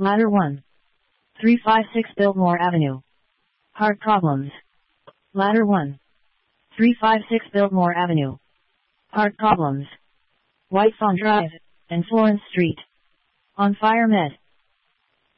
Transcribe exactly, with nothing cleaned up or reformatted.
Ladder one. three five six Biltmore Avenue. Heart problems. Ladder one. three five six Biltmore Avenue. Heart problems. White Fawn Drive, and Florence Street. On Fire Med.